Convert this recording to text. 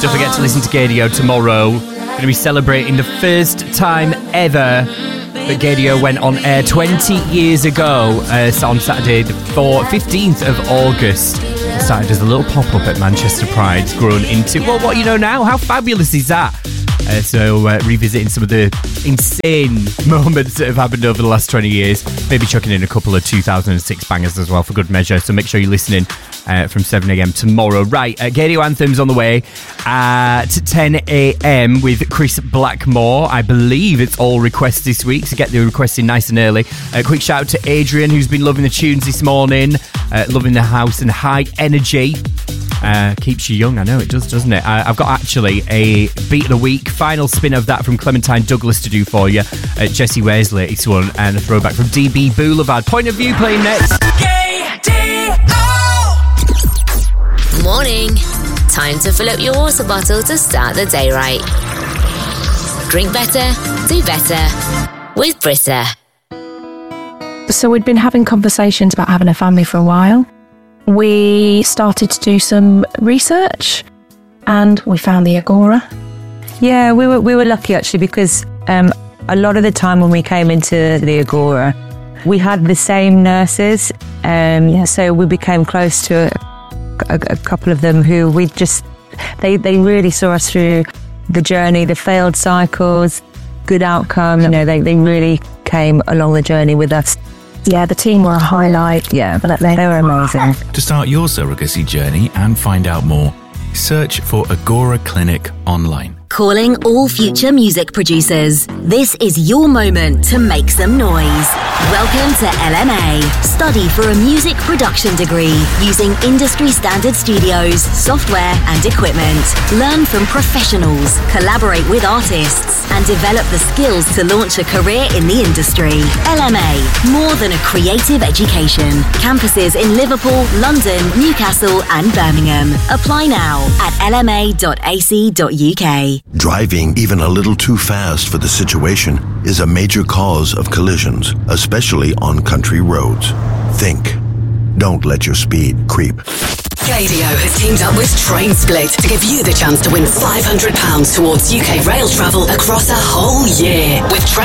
Don't forget to listen to Gaydio tomorrow. Going to be celebrating the first time ever that Gaydio went on air 20 years ago. On Saturday, the 15th of August. It started as a little pop-up at Manchester Pride, grown into, well, what you know now. How fabulous is that? Revisiting some of the insane moments that have happened over the last 20 years. Maybe chucking in a couple of 2006 bangers as well for good measure. So make sure you're listening from 7 a.m. tomorrow. Right, Gaydio Anthems on the way at 10 a.m. with Chris Blackmore. I believe it's all requests this week, so get the requests in nice and early. Quick shout out to Adrian, who's been loving the tunes this morning, loving the house and high energy. Keeps you young, I know it does, doesn't it? I've got actually a beat of the week, final spin of that from Clementine Douglas to do for you. Jessie Ware's latest one, and a throwback from DB Boulevard. Point of View playing next. Morning. Time to fill up your water bottle to start the day right. Drink better, do better with Brita. So we'd been having conversations about having a family for a while. We started to do some research and we found the Agora. Yeah, we were lucky actually, because a lot of the time when we came into the Agora, we had the same nurses. So we became close to a couple of them who they really saw us through the journey, the failed cycles, good outcome. You know, they really came along the journey with us. Yeah, the team were a highlight. Yeah, they were amazing. To start your surrogacy journey and find out more, search for Agora Clinic online. Calling all future music producers. This is your moment to make some noise. Welcome to LMA. Study for a music production degree using industry standard studios, software and equipment. Learn from professionals, collaborate with artists and develop the skills to launch a career in the industry. LMA, more than a creative education. Campuses in Liverpool, London, Newcastle and Birmingham. Apply now at lma.ac.uk. Driving even a little too fast for the situation is a major cause of collisions, especially on country roads. Think. Don't let your speed creep. Gaydio has teamed up with Train Split to give you the chance to win £500 towards UK rail travel across a whole year. With Train